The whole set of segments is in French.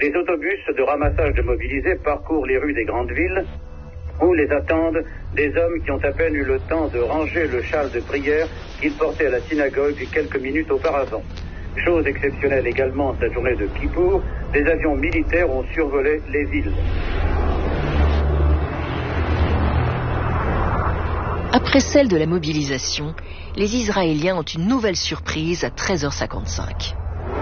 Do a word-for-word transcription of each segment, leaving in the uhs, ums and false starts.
Des autobus de ramassage de mobilisés parcourent les rues des grandes villes où les attendent des hommes qui ont à peine eu le temps de ranger le châle de prière qu'ils portaient à la synagogue quelques minutes auparavant. Chose exceptionnelle également cette journée de Kippour, des avions militaires ont survolé les villes. Après celle de la mobilisation, les Israéliens ont une nouvelle surprise à treize heures cinquante-cinq.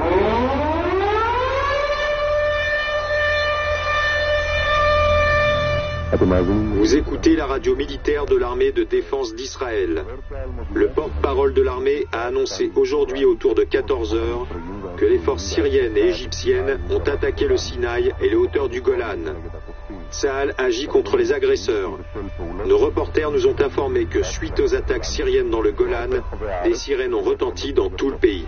Vous écoutez la radio militaire de l'armée de défense d'Israël. Le porte-parole de l'armée a annoncé aujourd'hui autour de quatorze heures que les forces syriennes et égyptiennes ont attaqué le Sinaï et les hauteurs du Golan. Tsahal agit contre les agresseurs. Nos reporters nous ont informé que suite aux attaques syriennes dans le Golan, des sirènes ont retenti dans tout le pays.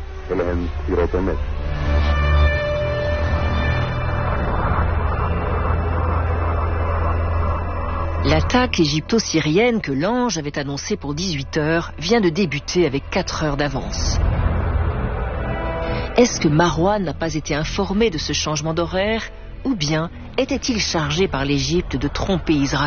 L'attaque égypto-syrienne que l'Ange avait annoncée pour dix-huit heures vient de débuter avec quatre heures d'avance. Est-ce que Marwan n'a pas été informé de ce changement d'horaire, ou bien était-il chargé par l'Égypte de tromper Israël ?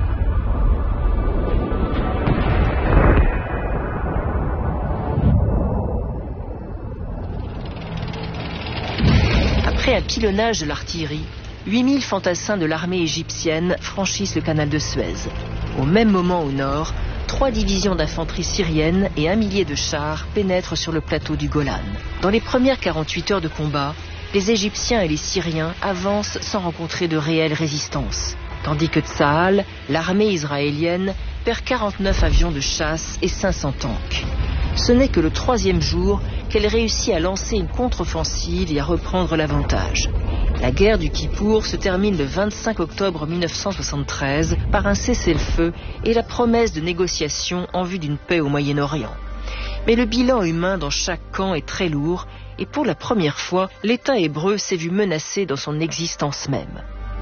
Après un pilonnage de l'artillerie, huit mille fantassins de l'armée égyptienne franchissent le canal de Suez. Au même moment au nord, trois divisions d'infanterie syrienne et un millier de chars pénètrent sur le plateau du Golan. Dans les premières quarante-huit heures de combat, les Égyptiens et les Syriens avancent sans rencontrer de réelle résistance, tandis que Tsahal, l'armée israélienne, perd quarante-neuf avions de chasse et cinq cents tanks. Ce n'est que le troisième jour qu'elle réussit à lancer une contre-offensive et à reprendre l'avantage. La guerre du Kippour se termine le vingt-cinq octobre mille neuf cent soixante-treize par un cessez-le-feu et la promesse de négociations en vue d'une paix au Moyen-Orient. Mais le bilan humain dans chaque camp est très lourd et pour la première fois, l'État hébreu s'est vu menacé dans son existence même.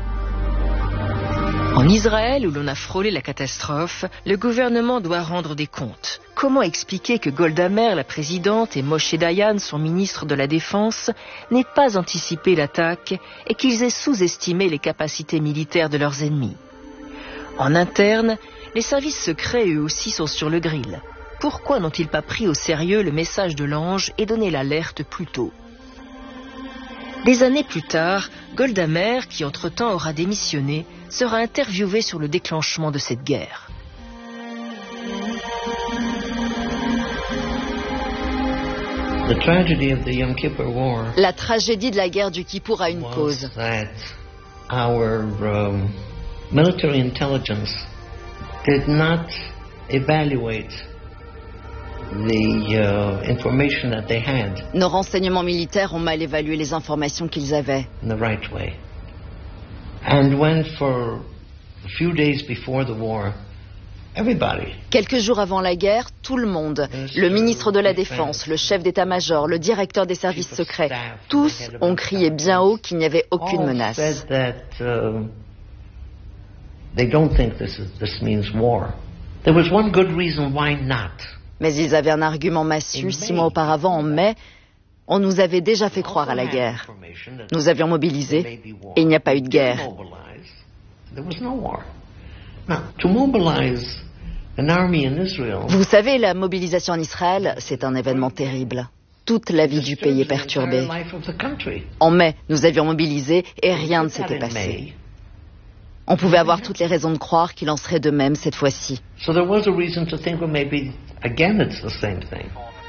En Israël, où l'on a frôlé la catastrophe, le gouvernement doit rendre des comptes. Comment expliquer que Golda Meir, la présidente, et Moshe Dayan, son ministre de la Défense, n'aient pas anticipé l'attaque et qu'ils aient sous-estimé les capacités militaires de leurs ennemis? En interne, les services secrets eux aussi sont sur le grill. Pourquoi n'ont-ils pas pris au sérieux le message de l'Ange et donné l'alerte plus tôt? Des années plus tard, Golda Meir, qui entre-temps aura démissionné, sera interviewée sur le déclenchement de cette guerre. La tragédie de la guerre du Kippour a une cause. Our um, military intelligence did not evaluate the uh, information that they had. Nos renseignements militaires ont mal évalué les informations qu'ils avaient. In the right way. And when for a few days before the war, everybody. Quelques jours avant la guerre, tout le monde, le ministre de la Défense, le chef d'état-major, le directeur des services secrets, tous ont crié bien haut qu'il n'y avait aucune menace. Said that, uh, they don't think this is, this means war. There was one good reason why not. Mais ils avaient un argument massue. Six mois auparavant, en mai, on nous avait déjà fait croire à la guerre. Nous avions mobilisé et il n'y a pas eu de guerre. Vous savez, la mobilisation en Israël, c'est un événement terrible. Toute la vie du pays est perturbée. En mai, nous avions mobilisé et rien ne s'était passé. On pouvait avoir toutes les raisons de croire qu'il en serait de même cette fois-ci. So there was a reason to think, well, maybe again it's the same thing.